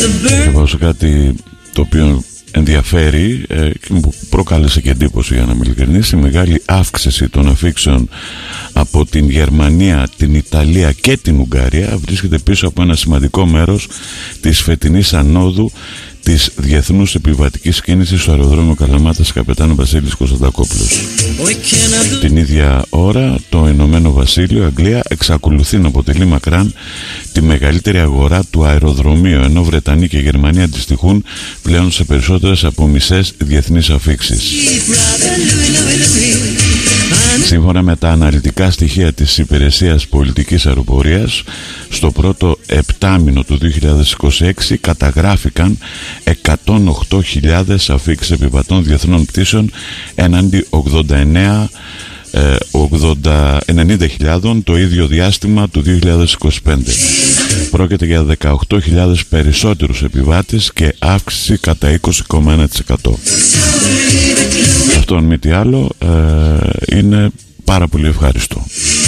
Θα πάω σε κάτι το οποίο ενδιαφέρει και μου προκάλεσε και εντύπωση, για να είμαι ειλικρινής, η μεγάλη αύξηση των αφήξεων από την Γερμανία, την Ιταλία και την Ουγγαρία βρίσκεται πίσω από ένα σημαντικό μέρος της φετινής ανόδου της διεθνούς επιβατικής κίνησης στο αεροδρόμιο Καλαμάτας Καπετάνου Βασίλης Κωνσταντακόπουλος. Την ίδια ώρα το Ηνωμένο Βασίλειο, Αγγλία, εξακολουθεί να αποτελεί μακράν τη μεγαλύτερη αγορά του αεροδρομίου, ενώ Βρετανία και Γερμανία αντιστοιχούν πλέον σε περισσότερες από μισές διεθνείς αφήξεις. Σύμφωνα με τα αναλυτικά στοιχεία της Υπηρεσίας Πολιτικής Αεροπορίας, στο πρώτο επτάμηνο του 2026 καταγράφηκαν 108.000 αφήξεις επιβατών διεθνών πτήσεων έναντι 90.000 το ίδιο διάστημα του 2025. Πρόκειται για 18.000 περισσότερους επιβάτες και αύξηση κατά 20,1%. Αυτό αν μη τι άλλο είναι πάρα πολύ ευχάριστο.